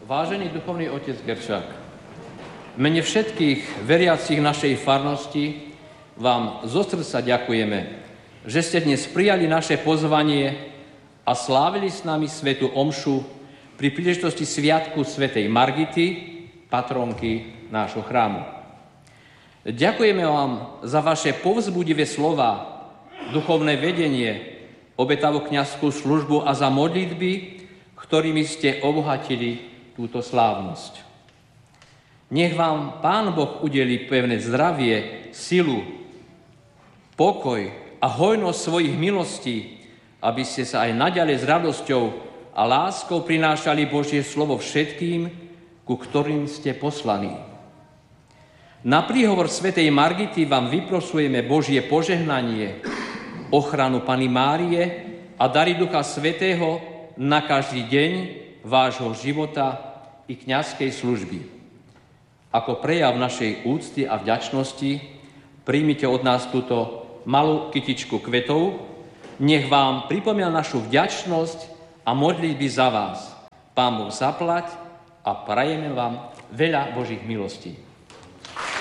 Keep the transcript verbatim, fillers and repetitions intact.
Vážený duchovný otec Gerčák, v mene všetkých veriacich našej farnosti vám zo srdca ďakujeme, že ste dnes prijali naše pozvanie a slávili s nami svätú omšu pri príležitosti sviatku svätej Margity, patronky nášho chrámu. Ďakujeme vám za vaše povzbudivé slova, duchovné vedenie, obetavú kňazskú službu a za modlitby, ktorými ste obohatili túto slávnosť. Nech vám Pán Boh udeli pevné zdravie, silu, pokoj a hojnosť svojich milostí, aby ste sa aj naďalej s radosťou a láskou prinášali Božie slovo všetkým, ku ktorým ste poslaní. Na príhovor svätej Margity vám vyprosujeme Božie požehnanie, ochranu Panny Márie a dary Ducha Svätého na každý deň vášho života i kňazskej služby. Ako prejav našej úcty a vďačnosti príjmite od nás túto malú kytičku kvetov. Nech vám pripomína našu vďačnosť a modlitby za vás. Pán Boh zaplať a prajeme vám veľa Božích milostí.